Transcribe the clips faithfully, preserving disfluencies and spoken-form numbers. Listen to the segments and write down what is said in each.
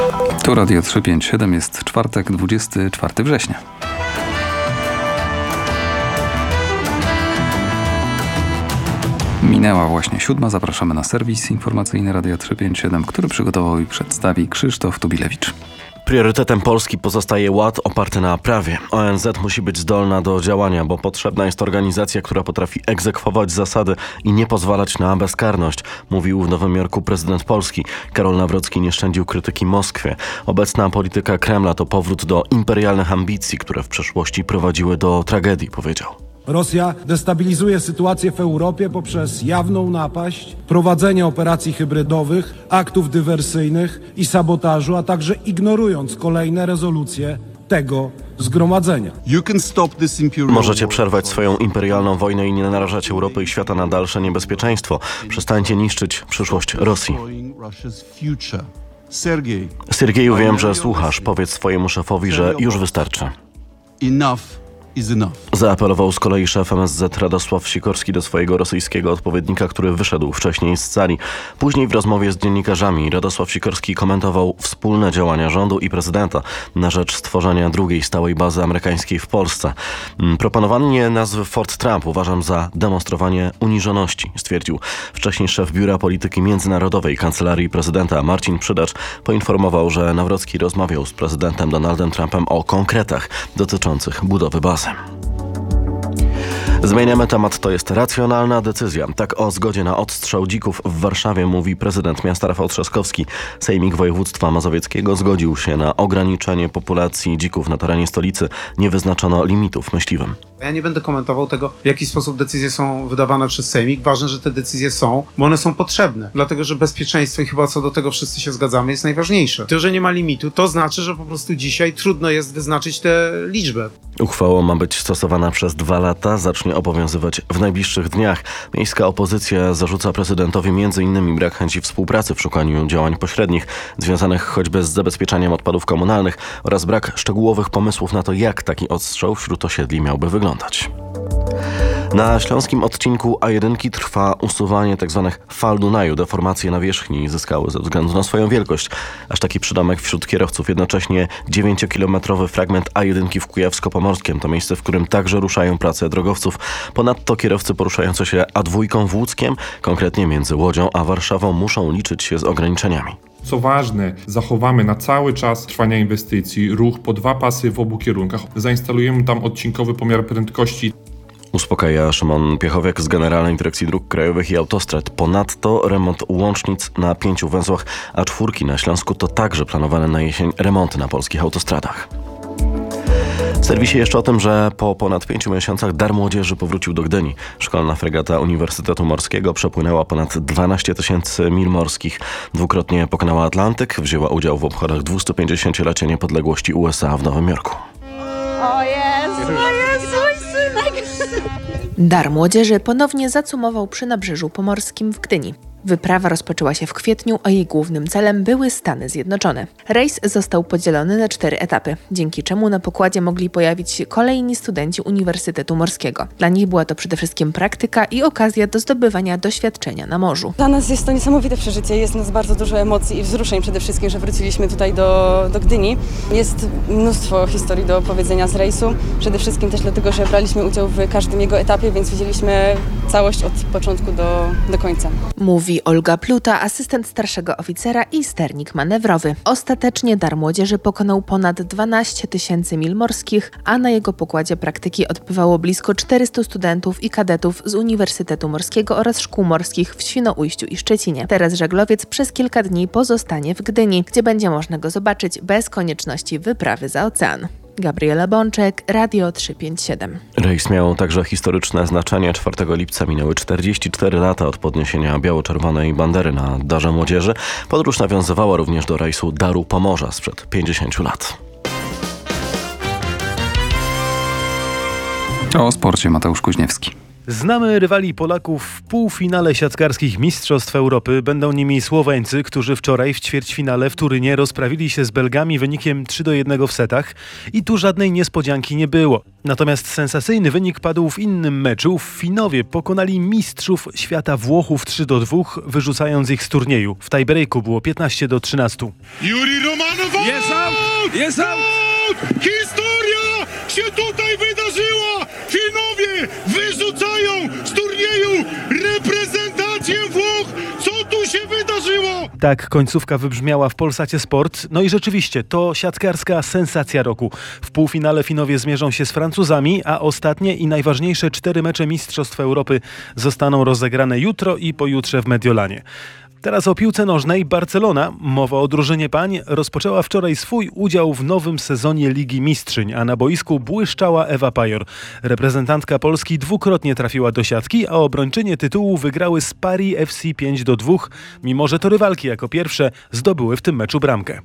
Tu Radio trzysta pięćdziesiąt siedem, jest czwartek, dwudziestego czwartego września. Minęła właśnie siódma. Zapraszamy na serwis informacyjny Radia trzysta pięćdziesiąt siedem, który przygotował i przedstawi Krzysztof Tubilewicz. Priorytetem Polski pozostaje ład oparty na prawie. O N Z musi być zdolna do działania, bo potrzebna jest organizacja, która potrafi egzekwować zasady i nie pozwalać na bezkarność, mówił w Nowym Jorku prezydent Polski. Karol Nawrocki nie szczędził krytyki Moskwie. Obecna polityka Kremla to powrót do imperialnych ambicji, które w przeszłości prowadziły do tragedii, powiedział. Rosja destabilizuje sytuację w Europie poprzez jawną napaść, prowadzenie operacji hybrydowych, aktów dywersyjnych i sabotażu, a także ignorując kolejne rezolucje tego zgromadzenia. Możecie przerwać swoją imperialną wojnę i nie narażać Europy i świata na dalsze niebezpieczeństwo. Przestańcie niszczyć przyszłość Rosji. Sergieju, wiem, że słuchasz. Powiedz swojemu szefowi, że już wystarczy. Zaapelował z kolei szef M S Z Radosław Sikorski do swojego rosyjskiego odpowiednika, który wyszedł wcześniej z sali. Później w rozmowie z dziennikarzami Radosław Sikorski komentował wspólne działania rządu i prezydenta na rzecz stworzenia drugiej stałej bazy amerykańskiej w Polsce. Proponowanie nazwy Fort Trump uważam za demonstrowanie uniżoności, stwierdził. Wcześniej szef Biura Polityki Międzynarodowej Kancelarii Prezydenta Marcin Przydacz poinformował, że Nawrocki rozmawiał z prezydentem Donaldem Trumpem o konkretach dotyczących budowy bazy. Zmieniamy temat, to jest racjonalna decyzja. Tak o zgodzie na odstrzał dzików w Warszawie mówi prezydent miasta Rafał Trzaskowski. Sejmik Województwa Mazowieckiego zgodził się na ograniczenie populacji dzików na terenie stolicy. Nie wyznaczono limitów myśliwym. Ja nie będę komentował tego, w jaki sposób decyzje są wydawane przez Sejmik. Ważne, że te decyzje są, bo one są potrzebne. Dlatego, że bezpieczeństwo i chyba co do tego wszyscy się zgadzamy jest najważniejsze. To, że nie ma limitu, to znaczy, że po prostu dzisiaj trudno jest wyznaczyć tę liczbę. Uchwała ma być stosowana przez dwa lata, zacznie obowiązywać w najbliższych dniach. Miejska opozycja zarzuca prezydentowi między innymi brak chęci współpracy w szukaniu działań pośrednich, związanych choćby z zabezpieczaniem odpadów komunalnych oraz brak szczegółowych pomysłów na to, jak taki odstrzał wśród osiedli miałby wyglądać. Na śląskim odcinku A jeden trwa usuwanie tzw. fal Dunaju. Deformacje nawierzchni zyskały ze względu na swoją wielkość aż taki przydomek wśród kierowców. Jednocześnie dziewięciokilometrowy fragment A jeden w Kujawsko-Pomorskiem to miejsce, w którym także ruszają prace drogowców. Ponadto kierowcy poruszający się A dwa w Łódzkiem, konkretnie między Łodzią a Warszawą, muszą liczyć się z ograniczeniami. Co ważne, zachowamy na cały czas trwania inwestycji ruch po dwa pasy w obu kierunkach. Zainstalujemy tam odcinkowy pomiar prędkości. Uspokaja Szymon Piechowiak z Generalnej Dyrekcji Dróg Krajowych i Autostrad. Ponadto remont łącznic na pięciu węzłach A cztery na Śląsku to także planowane na jesień remonty na polskich autostradach. W serwisie jeszcze o tym, że po ponad pięciu miesiącach Dar Młodzieży powrócił do Gdyni. Szkolna fregata Uniwersytetu Morskiego przepłynęła ponad dwanaście tysięcy mil morskich. Dwukrotnie pokonała Atlantyk, wzięła udział w obchodach dwustupięćdziesięciolecia niepodległości U S A w Nowym Jorku. O Jezu, o Jezu, mój synek! Dar Młodzieży ponownie zacumował przy Nabrzeżu Pomorskim w Gdyni. Wyprawa rozpoczęła się w kwietniu, a jej głównym celem były Stany Zjednoczone. Rejs został podzielony na cztery etapy, dzięki czemu na pokładzie mogli pojawić się kolejni studenci Uniwersytetu Morskiego. Dla nich była to przede wszystkim praktyka i okazja do zdobywania doświadczenia na morzu. Dla nas jest to niesamowite przeżycie, jest nas bardzo dużo emocji i wzruszeń przede wszystkim, że wróciliśmy tutaj do, do Gdyni. Jest mnóstwo historii do opowiedzenia z rejsu, przede wszystkim też dlatego, że braliśmy udział w każdym jego etapie, więc widzieliśmy całość od początku do, do końca. Mówi Olga Pluta, asystent starszego oficera i sternik manewrowy. Ostatecznie Dar Młodzieży pokonał ponad dwanaście tysięcy mil morskich, a na jego pokładzie praktyki odbywało blisko czterystu studentów i kadetów z Uniwersytetu Morskiego oraz szkół morskich w Świnoujściu i Szczecinie. Teraz żaglowiec przez kilka dni pozostanie w Gdyni, gdzie będzie można go zobaczyć bez konieczności wyprawy za ocean. Gabriela Bączek, Radio trzysta pięćdziesiąt siedem. Rejs miał także historyczne znaczenie. czwartego lipca minęły czterdzieści cztery lata od podniesienia biało-czerwonej bandery na Darze Młodzieży. Podróż nawiązywała również do rejsu Daru Pomorza sprzed pięćdziesięciu lat. O sporcie Mateusz Kuźniewski. Znamy rywali Polaków w półfinale siatkarskich Mistrzostw Europy. Będą nimi Słoweńcy, którzy wczoraj w ćwierćfinale w Turynie rozprawili się z Belgami wynikiem trzy do jednego w setach i tu żadnej niespodzianki nie było. Natomiast sensacyjny wynik padł w innym meczu. Finowie pokonali mistrzów świata Włochów trzy do dwóch, wyrzucając ich z turnieju. W tiebreaku było piętnaście do trzynastu. Juri Romanow! Jest out! Jest out! Historia się tutaj wydarzyła! Finowie wyrzucają z turnieju reprezentację Włoch! Co tu się wydarzyło? Tak końcówka wybrzmiała w Polsacie Sport. No i rzeczywiście, to siatkarska sensacja roku. W półfinale Finowie zmierzą się z Francuzami, a ostatnie i najważniejsze cztery mecze Mistrzostw Europy zostaną rozegrane jutro i pojutrze w Mediolanie. Teraz o piłce nożnej. Barcelona, mowa o drużynie pań, rozpoczęła wczoraj swój udział w nowym sezonie Ligi Mistrzyń, a na boisku błyszczała Ewa Pajor. Reprezentantka Polski dwukrotnie trafiła do siatki, a obrończynie tytułu wygrały z Paris F C pięć do dwóch, mimo że to rywalki jako pierwsze zdobyły w tym meczu bramkę.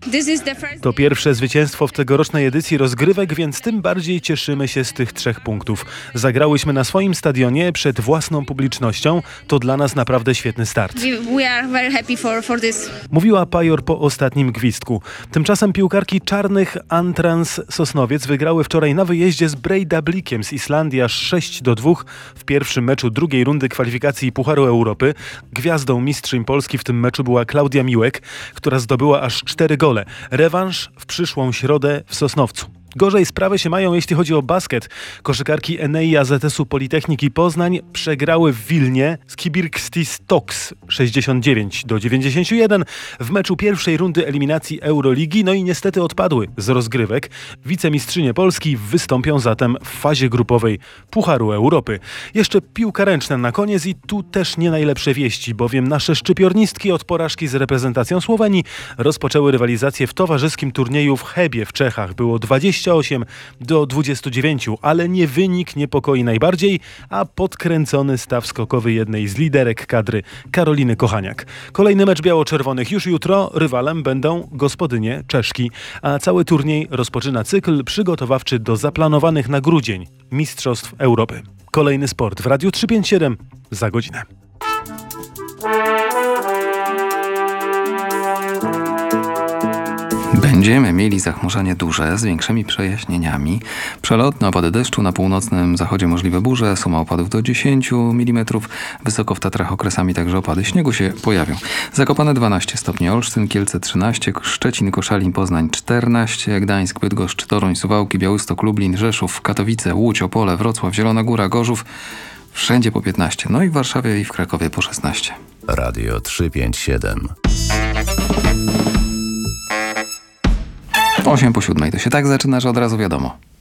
To pierwsze zwycięstwo w tegorocznej edycji rozgrywek, więc tym bardziej cieszymy się z tych trzech punktów. Zagrałyśmy na swoim stadionie przed własną publicznością. To dla nas naprawdę świetny start. Happy for, for this. Mówiła Pajor po ostatnim gwizdku. Tymczasem piłkarki czarnych Antrans Sosnowiec wygrały wczoraj na wyjeździe z Breidablikiem z Islandii aż sześć do dwóch w pierwszym meczu drugiej rundy kwalifikacji Pucharu Europy. Gwiazdą mistrzyń Polski w tym meczu była Klaudia Miłek, która zdobyła aż cztery gole. Rewanż w przyszłą środę w Sosnowcu. Gorzej sprawy się mają, jeśli chodzi o basket. Koszykarki Enei A Z S-u Politechniki Poznań przegrały w Wilnie z Kibirkštis Toks sześćdziesiąt dziewięć do dziewięćdziesięciu jeden w meczu pierwszej rundy eliminacji Euroligi, no i niestety odpadły z rozgrywek. Wicemistrzynie Polski wystąpią zatem w fazie grupowej Pucharu Europy. Jeszcze piłka ręczna na koniec i tu też nie najlepsze wieści, bowiem nasze szczypiornistki od porażki z reprezentacją Słowenii rozpoczęły rywalizację w towarzyskim turnieju w Chebie w Czechach. Było dwadzieścia osiem do dwudziestu dziewięciu, ale nie wynik niepokoi najbardziej, a podkręcony staw skokowy jednej z liderek kadry, Karoliny Kochaniak. Kolejny mecz biało-czerwonych już jutro. Rywalem będą gospodynie Czeszki, a cały turniej rozpoczyna cykl przygotowawczy do zaplanowanych na grudzień Mistrzostw Europy. Kolejny sport w Radiu trzysta pięćdziesiąt siedem za godzinę. Będziemy mieli zachmurzenie duże z większymi przejaśnieniami. Przelotne opady deszczu, na północnym zachodzie możliwe burze, suma opadów do dziesięciu milimetrów. Wysoko w Tatrach okresami także opady śniegu się pojawią. Zakopane dwanaście stopni, Olsztyn, Kielce trzynaście, Szczecin, Koszalin, Poznań czternaście, Gdańsk, Bydgoszcz, Toruń, Suwałki, Białystok, Lublin, Rzeszów, Katowice, Łódź, Opole, Wrocław, Zielona Góra, Gorzów. Wszędzie po piętnaście, no i w Warszawie i w Krakowie po szesnaście. Radio trzysta pięćdziesiąt siedem. osiem po siódmej to się tak zaczyna, że od razu wiadomo.